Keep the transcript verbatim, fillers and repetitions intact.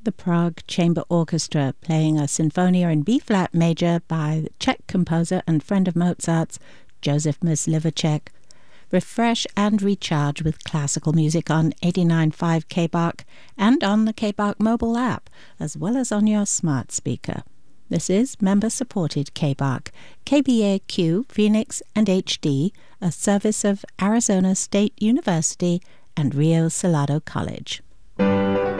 the Prague Chamber Orchestra playing a Sinfonia in B-flat major by the Czech composer and friend of Mozart's, Joseph Myslivacek. Refresh and recharge with classical music on eighty-nine point five K B A C and on the K B A C mobile app, as well as on your smart speaker. This is member-supported K B A C, K B A Q, Phoenix, and H D, a service of Arizona State University and Rio Salado College.